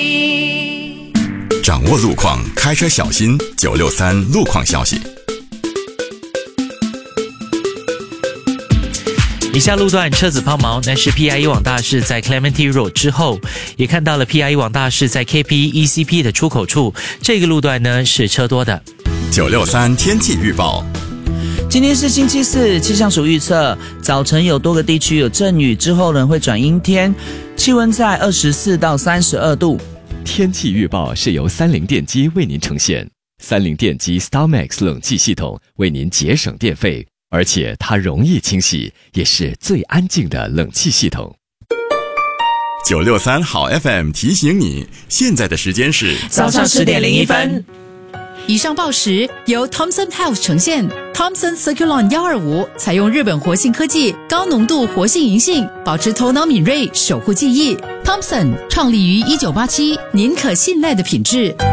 掌握路况，开车小心。963路况消息。 以下路段车子抛锚，那是 PIE 往大士在 Clementi Road 之后，也看到了 PIE 往大士在 KP-ECP 的出口处，这个路段呢是车多的。 963天气预报。 今天是星期四，气象署预测早晨有多个地区有阵雨，之后呢会转阴天，气温在24到32度。 天气预报是由30电机为您呈现，30电机 StarMax 冷气系统为您节省电费，而且它容易清洗，也是最安静的冷气系统。 963好 FM 提醒你，现在的时间是早上10点01分。 以上报时由 Thomson Health 呈现。Thomson Circulon 125采用日本活性科技，高浓度活性银杏，保持头脑敏锐，守护记忆。Thomson 创立于1987，您可信赖的品质。